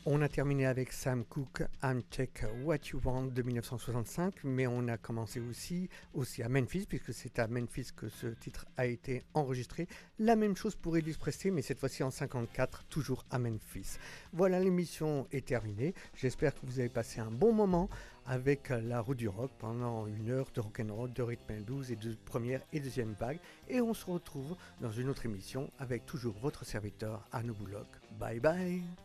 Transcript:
On a terminé avec Sam Cooke, I'm Take What You Want de 1965, mais on a commencé aussi à Memphis, puisque c'est à Memphis que ce titre a été enregistré. La même chose pour Elvis Presley, mais cette fois-ci en 54, toujours à Memphis. Voilà, l'émission est terminée. J'espère que vous avez passé un bon moment avec la roue du rock pendant une heure de rock'n'roll, de rythme and blues et de première et deuxième vague. Et on se retrouve dans une autre émission avec toujours votre serviteur Arnaud Bouloc. Bye bye!